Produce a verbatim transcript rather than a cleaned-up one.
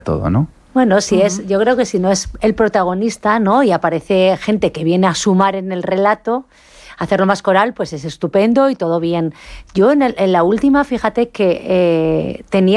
todo, ¿no? Bueno, si Uh-huh. es, yo creo que si no es el protagonista, ¿no? Y aparece gente que viene a sumar en el relato, hacerlo más coral, pues es estupendo y todo bien. Yo en, el, en la última, fíjate que eh, tenía